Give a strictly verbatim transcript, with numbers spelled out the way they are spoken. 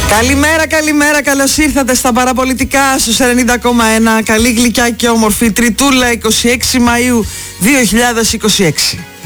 Καλημέρα, καλημέρα, καλώς ήρθατε στα παραπολιτικά στους ενενήντα κόμμα ένα. Καλή, γλυκιά και όμορφη Τριτούλα, είκοσι έξι Μαΐου δύο χιλιάδες είκοσι έξι.